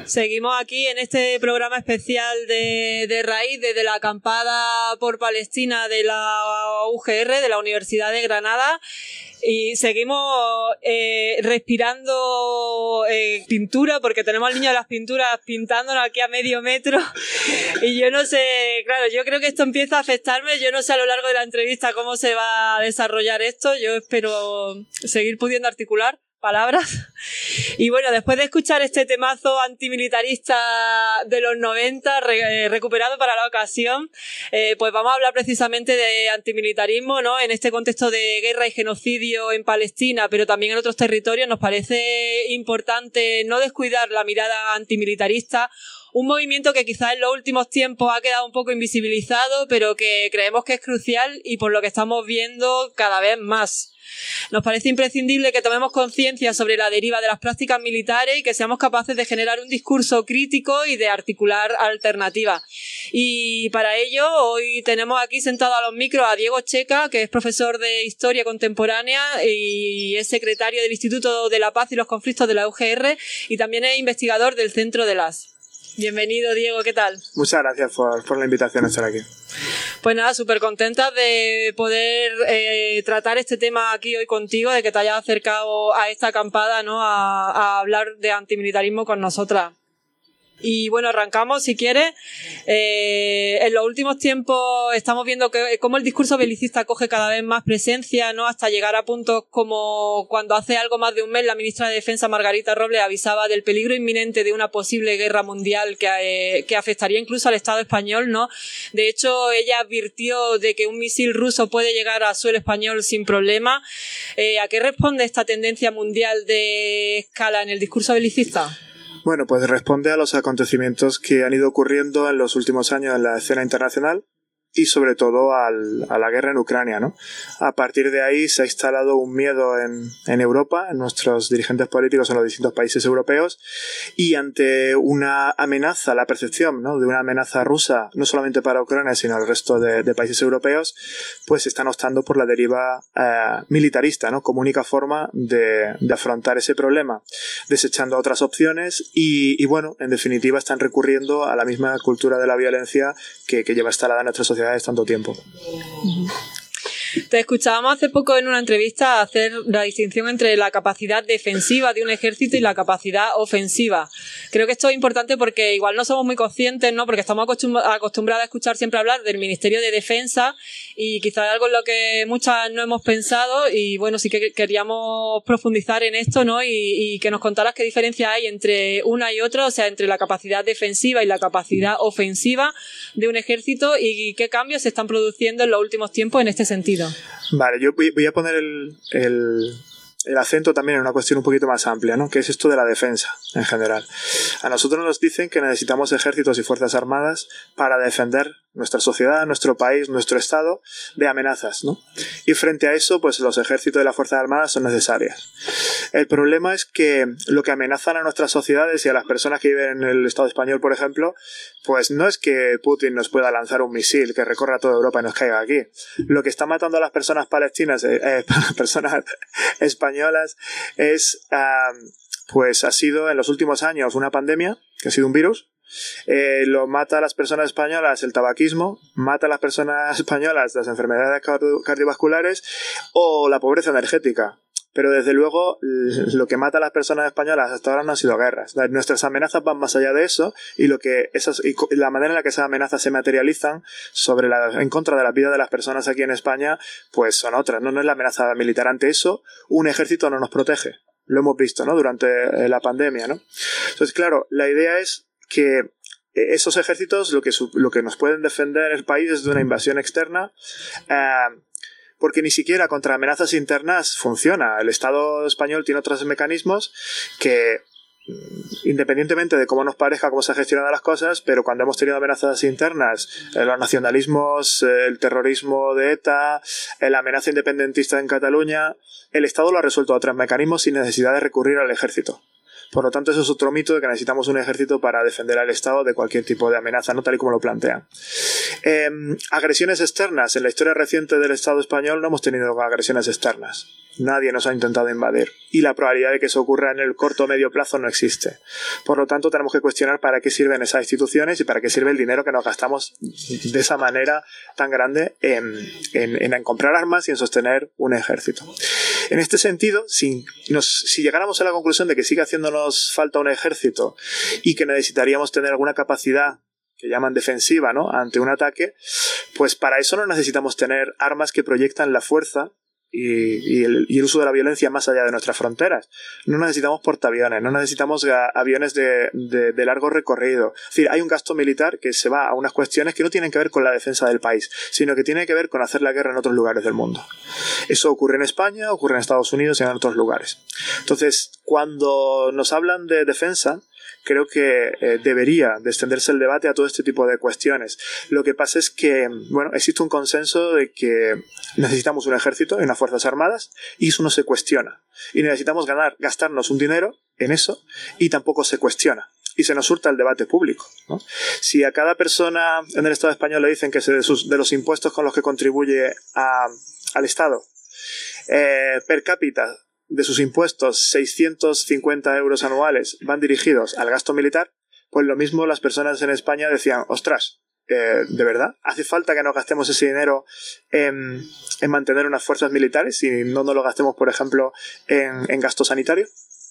Seguimos aquí en este programa especial de Raíz, desde la acampada por Palestina de la UGR, de la Universidad de Granada, y seguimos respirando pintura, porque tenemos al niño de las pinturas pintándonos aquí a medio metro, y yo no sé, claro, yo creo que esto empieza a afectarme, yo no sé a lo largo de la entrevista cómo se va a desarrollar esto, yo espero seguir pudiendo articular palabras. Y bueno, después de escuchar este temazo antimilitarista de los 90, recuperado para la ocasión, pues vamos a hablar precisamente de antimilitarismo, ¿no? En este contexto de guerra y genocidio en Palestina, pero también en otros territorios, nos parece importante no descuidar la mirada antimilitarista, un movimiento que quizás en los últimos tiempos ha quedado un poco invisibilizado, pero que creemos que es crucial y por lo que estamos viendo cada vez más. Nos parece imprescindible que tomemos conciencia sobre la deriva de las prácticas militares y que seamos capaces de generar un discurso crítico y de articular alternativas. Y para ello, hoy tenemos aquí sentado a los micros a Diego Checa, que es profesor de Historia Contemporánea y es secretario del Instituto de la Paz y los Conflictos de la UGR y también es investigador del Centro de las. Bienvenido, Diego, ¿qué tal? Muchas gracias por la invitación a estar aquí. Pues nada, súper contenta de poder tratar este tema aquí hoy contigo, de que te hayas acercado a esta acampada, ¿no? A hablar de antimilitarismo con nosotras. Y bueno, arrancamos, si quieres. En los últimos tiempos estamos viendo cómo el discurso belicista coge cada vez más presencia, ¿no? Hasta llegar a puntos como cuando hace algo más de un mes la ministra de Defensa, Margarita Robles, avisaba del peligro inminente de una posible guerra mundial que afectaría incluso al Estado español, ¿no? De hecho, ella advirtió de que un misil ruso puede llegar a suelo español sin problema. ¿A qué responde esta tendencia mundial de escala en el discurso belicista? Bueno, pues responde a los acontecimientos que han ido ocurriendo en los últimos años en la escena internacional y sobre todo a la guerra en Ucrania, ¿no? A partir de ahí se ha instalado un miedo en Europa, en nuestros dirigentes políticos en los distintos países europeos, y ante una amenaza, la percepción, ¿no?, de una amenaza rusa, no solamente para Ucrania, sino al resto de países europeos, pues están optando por la deriva militarista, ¿no?, como única forma de afrontar ese problema, desechando otras opciones y bueno, en definitiva están recurriendo a la misma cultura de la violencia que lleva instalada en nuestra sociedad tanto tiempo. Te escuchábamos hace poco en una entrevista hacer la distinción entre la capacidad defensiva de un ejército y la capacidad ofensiva. Creo que esto es importante porque igual no somos muy conscientes, ¿no? Porque estamos acostumbrados a escuchar siempre hablar del Ministerio de Defensa y quizás algo en lo que muchas no hemos pensado y bueno, sí que queríamos profundizar en esto, ¿no? Y que nos contaras qué diferencia hay entre una y otra, o sea, entre la capacidad defensiva y la capacidad ofensiva de un ejército y qué cambios se están produciendo en los últimos tiempos en este sentido. Vale, yo voy a poner el acento también en una cuestión un poquito más amplia, ¿no?, que es esto de la defensa en general. A nosotros nos dicen que necesitamos ejércitos y fuerzas armadas para defender nuestra sociedad, nuestro país, nuestro estado de amenazas, ¿no? Y frente a eso, pues los ejércitos y las fuerzas armadas son necesarias. El problema es que lo que amenazan a nuestras sociedades y a las personas que viven en el Estado español, por ejemplo, pues no es que Putin nos pueda lanzar un misil que recorra toda Europa y nos caiga aquí. Lo que está matando a las personas palestinas, personas españolas, es, pues ha sido en los últimos años una pandemia, que ha sido un virus. Lo mata a las personas españolas el tabaquismo, mata a las personas españolas las enfermedades cardiovasculares o la pobreza energética. Pero desde luego lo que mata a las personas españolas hasta ahora no han sido guerras. Nuestras amenazas van más allá de eso y la manera en la que esas amenazas se materializan en contra de la vida de las personas aquí en España, pues son otras. No es la amenaza militar. Ante eso, un ejército no nos protege. Lo hemos visto, ¿no?, durante la pandemia, ¿no? Entonces, claro, la idea es que esos ejércitos lo que nos pueden defender el país es de una invasión externa, porque ni siquiera contra amenazas internas funciona. El Estado español tiene otros mecanismos que, independientemente de cómo nos parezca cómo se han gestionado las cosas, pero cuando hemos tenido amenazas internas, los nacionalismos, el terrorismo de ETA, la amenaza independentista en Cataluña, el Estado lo ha resuelto a otros mecanismos sin necesidad de recurrir al ejército. Por lo tanto, eso es otro mito de que necesitamos un ejército para defender al Estado de cualquier tipo de amenaza, no tal y como lo plantean. Agresiones externas. En la historia reciente del Estado español no hemos tenido agresiones externas. Nadie nos ha intentado invadir. Y la probabilidad de que eso ocurra en el corto o medio plazo no existe. Por lo tanto, tenemos que cuestionar para qué sirven esas instituciones y para qué sirve el dinero que nos gastamos de esa manera tan grande en comprar armas y en sostener un ejército. En este sentido, si llegáramos a la conclusión de que sigue haciéndonos falta un ejército y que necesitaríamos tener alguna capacidad que llaman defensiva, ¿no?, ante un ataque, pues para eso no necesitamos tener armas que proyectan la fuerza y el uso de la violencia más allá de nuestras fronteras. No necesitamos portaaviones, no necesitamos aviones de largo recorrido. Es decir, hay un gasto militar que se va a unas cuestiones que no tienen que ver con la defensa del país, sino que tiene que ver con hacer la guerra en otros lugares del mundo. Eso ocurre en España, ocurre en Estados Unidos y en otros lugares. Entonces, cuando nos hablan de defensa, creo que debería de extenderse el debate a todo este tipo de cuestiones. Lo que pasa es que, bueno, existe un consenso de que necesitamos un ejército y unas fuerzas armadas y eso no se cuestiona. Y necesitamos gastarnos un dinero en eso y tampoco se cuestiona. Y se nos hurta el debate público, ¿no? Si a cada persona en el Estado español le dicen que de los impuestos con los que contribuye al Estado, per cápita, de sus impuestos, 650 euros anuales van dirigidos al gasto militar, pues lo mismo las personas en España decían, ostras, ¿de verdad? ¿Hace falta que nos gastemos ese dinero en mantener unas fuerzas militares y no nos lo gastemos, por ejemplo, en gasto sanitario?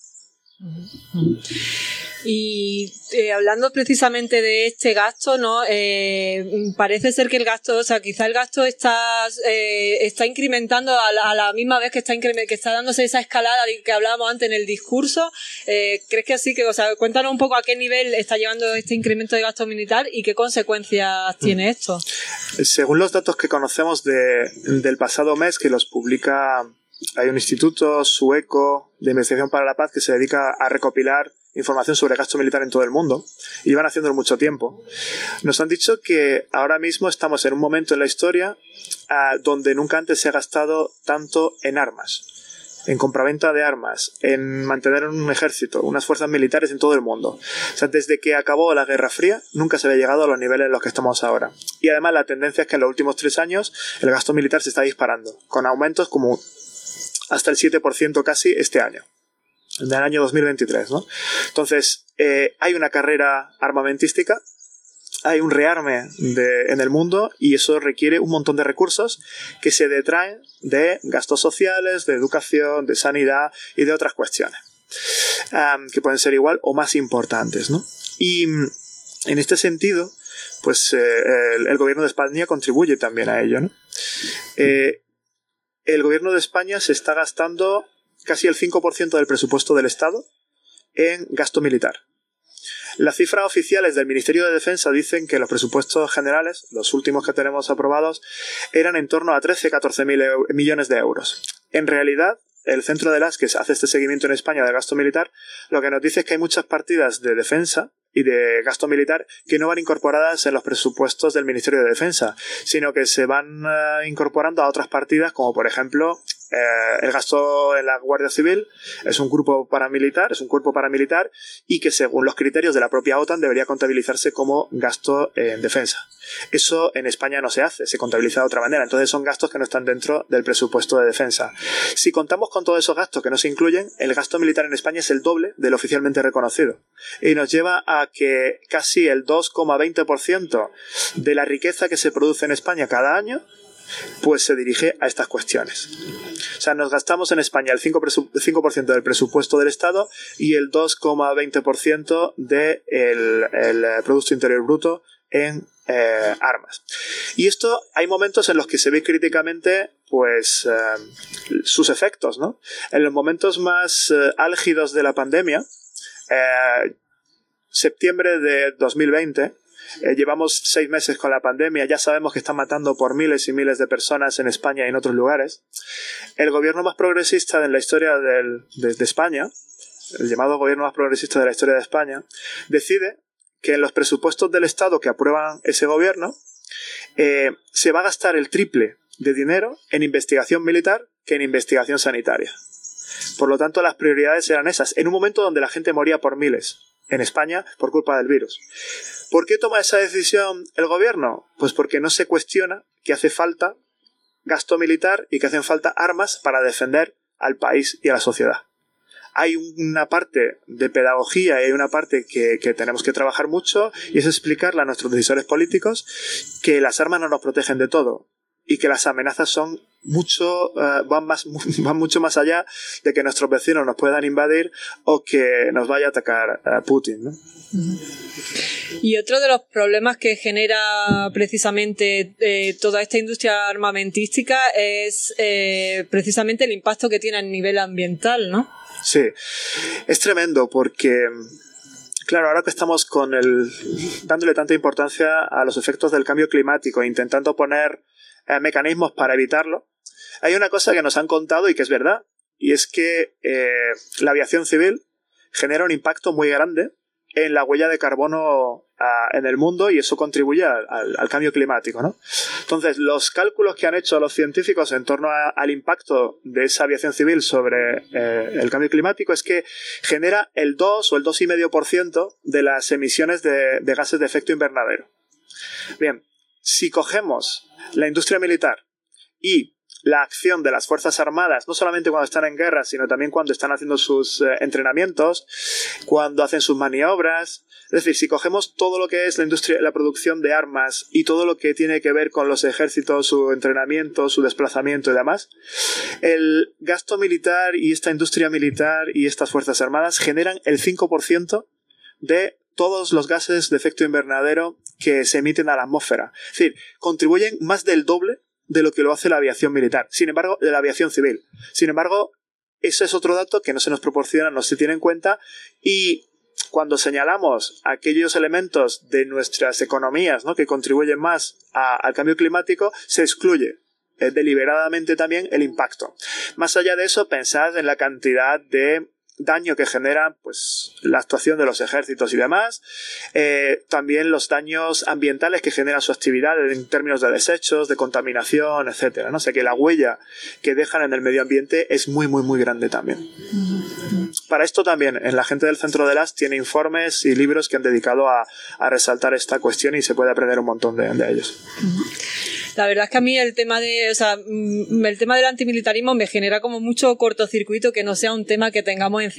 Y hablando precisamente de este gasto, ¿no? Parece ser que el gasto, o sea, quizá el gasto está incrementando a la misma vez que está dándose esa escalada que hablábamos antes en el discurso. ¿Crees que así? O sea, cuéntanos un poco a qué nivel está llevando este incremento de gasto militar y qué consecuencias tiene esto. Según los datos que conocemos del pasado mes, que los publica, hay un instituto sueco de investigación para la paz que se dedica a recopilar información sobre gasto militar en todo el mundo, y van haciéndolo mucho tiempo. Nos han dicho que ahora mismo estamos en un momento en la historia donde nunca antes se ha gastado tanto en armas, en compraventa de armas, en mantener un ejército, unas fuerzas militares en todo el mundo. O sea, desde que acabó la Guerra Fría nunca se había llegado a los niveles en los que estamos ahora. Y además la tendencia es que en los últimos 3 años el gasto militar se está disparando, con aumentos como hasta el 7% casi este año, del año 2023, ¿no? Entonces, hay una carrera armamentística, hay un rearme en el mundo y eso requiere un montón de recursos que se detraen de gastos sociales, de educación, de sanidad y de otras cuestiones que pueden ser igual o más importantes, ¿no? Y en este sentido, pues el gobierno de España contribuye también a ello, ¿no? El gobierno de España se está gastando casi el 5% del presupuesto del Estado en gasto militar. Las cifras oficiales del Ministerio de Defensa dicen que los presupuestos generales, los últimos que tenemos aprobados, eran en torno a 13-14 mil millones de euros. En realidad, el Centro de las que hace este seguimiento en España del gasto militar, lo que nos dice es que hay muchas partidas de defensa y de gasto militar que no van incorporadas en los presupuestos del Ministerio de Defensa, sino que se van incorporando a otras partidas, como por ejemplo el gasto en la Guardia Civil. Es un cuerpo paramilitar y que según los criterios de la propia OTAN debería contabilizarse como gasto en defensa. Eso en España no se hace, se contabiliza de otra manera, entonces son gastos que no están dentro del presupuesto de defensa. Si contamos con todos esos gastos que no se incluyen, el gasto militar en España es el doble del oficialmente reconocido y nos lleva a que casi el 2,20% de la riqueza que se produce en España cada año pues se dirige a estas cuestiones. O sea, nos gastamos en España el 5% del presupuesto del Estado y el 2,20% del Producto Interior Bruto en armas. Y esto hay momentos en los que se ve críticamente pues sus efectos, ¿no? En los momentos más álgidos de la pandemia, septiembre de 2020, llevamos 6 meses con la pandemia, ya sabemos que está matando por miles y miles de personas en España y en otros lugares. El gobierno más progresista en la historia de España, el llamado gobierno más progresista de la historia de España, decide que en los presupuestos del Estado que aprueban ese gobierno se va a gastar el triple de dinero en investigación militar que en investigación sanitaria. Por lo tanto, las prioridades eran esas, en un momento donde la gente moría por miles en España por culpa del virus. ¿Por qué toma esa decisión el gobierno? Pues porque no se cuestiona que hace falta gasto militar y que hacen falta armas para defender al país y a la sociedad. Hay una parte de pedagogía y hay una parte que tenemos que trabajar mucho, y es explicarle a nuestros decisores políticos que las armas no nos protegen de todo y que las amenazas son van mucho más allá de que nuestros vecinos nos puedan invadir o que nos vaya a atacar Putin, ¿no? Y otro de los problemas que genera precisamente toda esta industria armamentística es precisamente el impacto que tiene a nivel ambiental, ¿no? Sí, es tremendo porque, claro, ahora que estamos dándole tanta importancia a los efectos del cambio climático e intentando poner mecanismos para evitarlo, hay una cosa que nos han contado y que es verdad, y es que la aviación civil genera un impacto muy grande en la huella de carbono en el mundo, y eso contribuye al cambio climático, ¿no? Entonces, los cálculos que han hecho los científicos en torno al impacto de esa aviación civil sobre el cambio climático es que genera el 2 o el 2,5% de las emisiones de gases de efecto invernadero. Bien, si cogemos la industria militar y la acción de las Fuerzas Armadas, no solamente cuando están en guerra, sino también cuando están haciendo sus entrenamientos, cuando hacen sus maniobras. Es decir, si cogemos todo lo que es la industria, la producción de armas y todo lo que tiene que ver con los ejércitos, su entrenamiento, su desplazamiento y demás, el gasto militar y esta industria militar y estas Fuerzas Armadas generan el 5% de todos los gases de efecto invernadero que se emiten a la atmósfera. Es decir, contribuyen más del doble de lo que lo hace la aviación militar. Sin embargo, de la aviación civil. Sin embargo, ese es otro dato que no se nos proporciona, no se tiene en cuenta, y cuando señalamos aquellos elementos de nuestras economías, ¿no?, que contribuyen más al cambio climático, se excluye deliberadamente también el impacto. Más allá de eso, pensad en la cantidad de daño que genera pues la actuación de los ejércitos y demás, también los daños ambientales que genera su actividad en términos de desechos, de contaminación, etcétera, ¿no? O sea que la huella que dejan en el medio ambiente es muy muy muy grande también. Para esto también la gente del Centro de las tiene informes y libros que han dedicado a resaltar esta cuestión, y se puede aprender un montón de ellos. La verdad es que a mí el tema del antimilitarismo me genera como mucho cortocircuito, que no sea un tema que tengamos